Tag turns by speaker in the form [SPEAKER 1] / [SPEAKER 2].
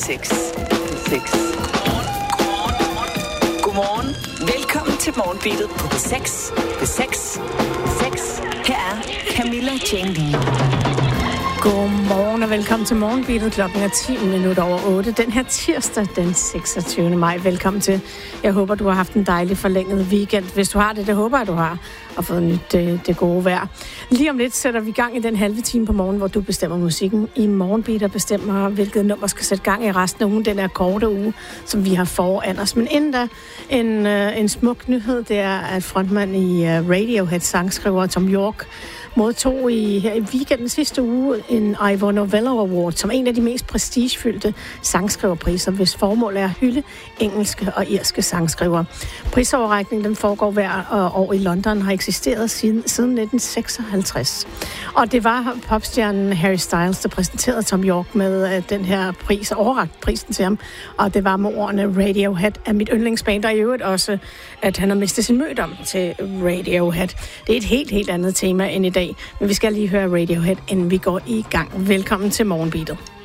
[SPEAKER 1] 6. Godmorgen. Velkommen til Morgenbeatet på P6. Her er Camilla Jane Lea.
[SPEAKER 2] Godmorgen og velkommen til Morgenbeatet. Klokken er 8:10 den her tirsdag den 26. maj. Velkommen til. Jeg håber, du har haft en dejlig forlænget weekend. Hvis du har det håber jeg, du har, og fået nyt det gode vejr. Lige om lidt sætter vi gang i den halve time på morgen, hvor du bestemmer musikken. I Morgenbeatet bestemmer, hvilket nummer skal sætte gang i resten af ugen. Den er korte uge, som vi har foran os. Men inden da, en smuk nyhed, det er, at frontmand i Radiohead, sangskriver Thom Yorke, modtog her i weekenden sidste uge en Ivor Novello Award som en af de mest prestigefyldte sangskriverpriser, hvis formål er at hylde engelske og irske sangskrivere. Prisoverrækningen den foregår hver år i London, har eksisteret siden 1956. Og det var popstjernen Harry Styles, der præsenterede Thom Yorke med den her pris, og overrakte prisen til ham. Og det var med ordene Radiohead er mit yndlingsband, og i øvrigt også, at han har mistet sin mødom til Radiohead. Det er et helt andet tema end i dag. Men vi skal lige høre Radiohead, inden vi går i gang. Velkommen til Morgenbeatet.